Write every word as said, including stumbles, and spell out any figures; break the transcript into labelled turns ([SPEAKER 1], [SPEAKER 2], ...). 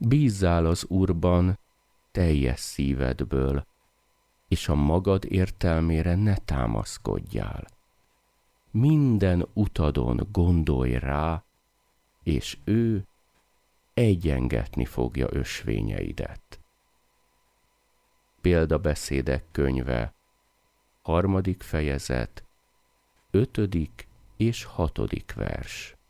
[SPEAKER 1] Bízzál az Úrban teljes szívedből, és a magad értelmére ne támaszkodjál. Minden utadon gondolj rá, és ő egyengetni fogja ösvényeidet. Példabeszédek könyve, harmadik fejezet, ötödik és hatodik vers.